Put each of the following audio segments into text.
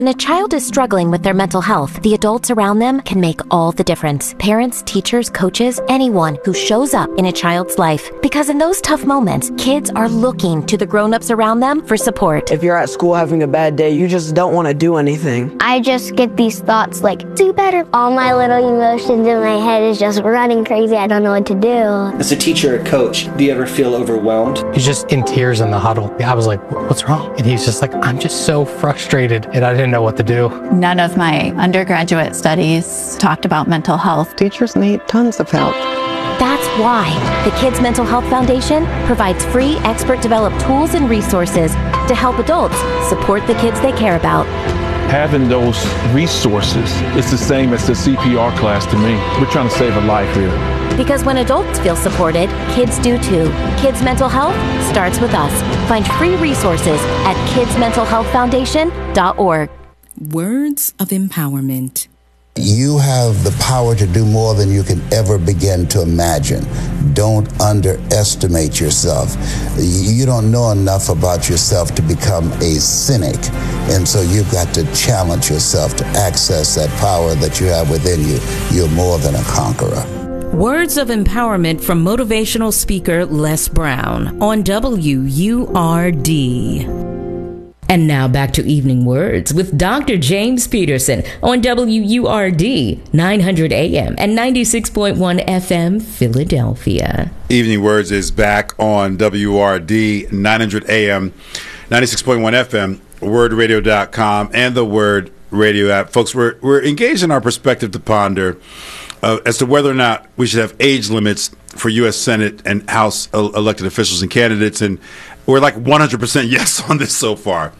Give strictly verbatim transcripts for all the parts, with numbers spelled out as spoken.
When a child is struggling with their mental health, the adults around them can make all the difference. Parents, teachers, coaches, anyone who shows up in a child's life. Because in those tough moments, kids are looking to the grown-ups around them for support. If you're at school having a bad day, you just don't want to do anything. I just get these thoughts like, do better. All my little emotions in my head is just running crazy. I don't know what to do. As a teacher or coach, do you ever feel overwhelmed? He's just in tears in the huddle. I was like, what's wrong? And he's just like, I'm just so frustrated, and I didn't know what to do. None of my undergraduate studies talked about mental health. Teachers need tons of help. That's why the Kids Mental Health Foundation provides free expert-developed tools and resources to help adults support the kids they care about. Having those resources is the same as the C P R class to me. We're trying to save a life here. Because when adults feel supported, kids do too. Kids Mental Health starts with us. Find free resources at kids mental health foundation dot org. Words of empowerment. You have the power to do more than you can ever begin to imagine. Don't underestimate yourself. You don't know enough about yourself to become a cynic. And so you've got to challenge yourself to access that power that you have within you. You're more than a conqueror. Words of empowerment from motivational speaker Les Brown on W U R D. And now back to Evening Words with Doctor James Peterson on W U R D, nine hundred A M and ninety-six point one F M, Philadelphia. Evening Words is back on W U R D, nine hundred A M, ninety-six point one F M, word radio dot com, and the Word Radio app. Folks, we're, we're engaged in our perspective to ponder uh, as to whether or not we should have age limits for U S Senate and House uh, elected officials and candidates, and we're like one hundred percent yes on this so far.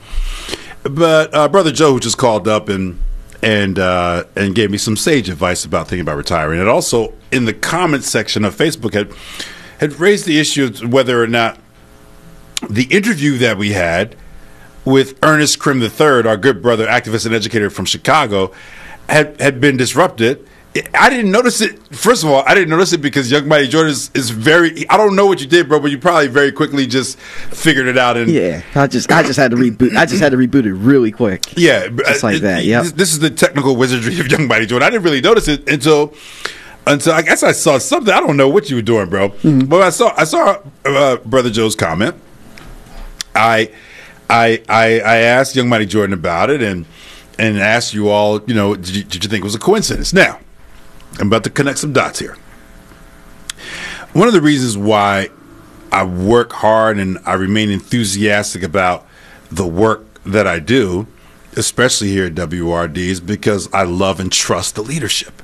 But uh, Brother Joe, who just called up and and uh, and gave me some sage advice about thinking about retiring, and also in the comments section of Facebook had had raised the issue of whether or not the interview that we had with Ernest Krim the third, our good brother, activist and educator from Chicago, had had been disrupted. I didn't notice it. First of all, I didn't notice it because Young Mighty Jordan is, is very. I don't know what you did, bro, but you probably very quickly just figured it out. And yeah, I just I just had to reboot. I just had to reboot it really quick. Yeah, just like it, that. Yeah. This, this is the technical wizardry of Young Mighty Jordan. I didn't really notice it until until I guess I saw something. I don't know what you were doing, bro. Mm-hmm. But I saw I saw uh, Brother Joe's comment. I I I I asked Young Mighty Jordan about it and and asked you all. You know, did you, did you think it was a coincidence? Now, I'm about to connect some dots here. One of the reasons why I work hard and I remain enthusiastic about the work that I do, especially here at W R D, is because I love and trust the leadership.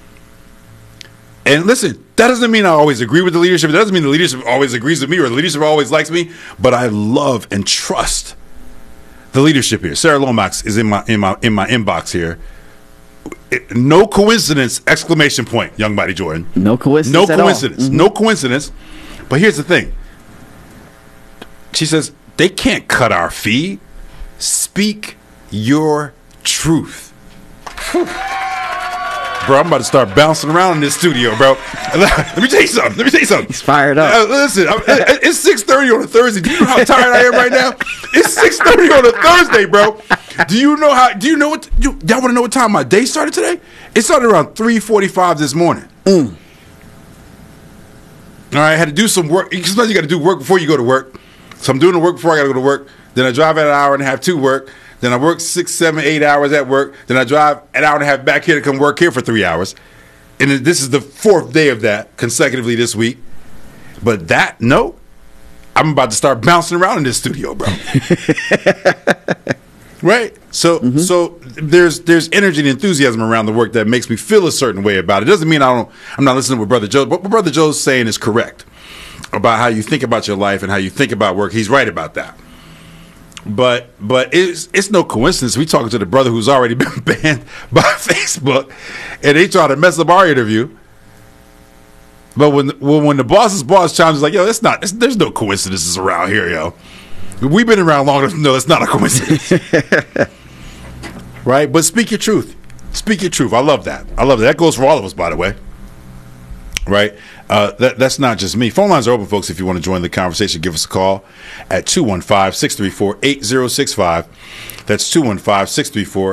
And listen, that doesn't mean I always agree with the leadership. That doesn't mean the leadership always agrees with me or the leadership always likes me, but I love and trust the leadership here. Sarah Lomax is in my in my in my inbox here. It, no coincidence! Exclamation point! Young Mighty Jordan. No coincidence. No coincidence. Mm-hmm. No coincidence. But here's the thing. She says they can't cut our fee. Speak your truth. Whew. Bro, I'm about to start bouncing around in this studio, bro. Let me tell you something. Let me tell you something. He's fired up. Uh, listen, I'm, it's six thirty on a Thursday. Do you know how tired I am right now? It's six thirty on a Thursday, bro. Do you know how? Do you know what? You, y'all want to know what time my day started today? It started around three forty-five this morning. Mm. All right, I had to do some work. Sometimes you got to do work before you go to work. So I'm doing the work before I got to go to work. Then I drive at an hour and a half to work. Then I work six, seven, eight hours at work. Then I drive an hour and a half back here to come work here for three hours. And this is the fourth day of that consecutively this week. But that, no, I'm about to start bouncing around in this studio, bro. Right? So mm-hmm. so there's there's energy and enthusiasm around the work that makes me feel a certain way about it. It doesn't mean I don't, I'm not listening to what Brother Joe, but what Brother Joe's saying is correct about how you think about your life and how you think about work. He's right about that. But but it's it's no coincidence. We talking to the brother who's already been banned by Facebook, and they try to mess up our interview. But when when, when the boss's boss chimes, is like, yo, that's not. It's, there's no coincidences around here, yo. We've been around long enough to know it's not a coincidence, right? But speak your truth. Speak your truth. I love that. I love that. That goes for all of us, by the way. Right? Uh, that, that's not just me. Phone lines are open, folks. If you want to join the conversation, give us a call at two one five, six three four, eight zero six five. That's two one five, six three four,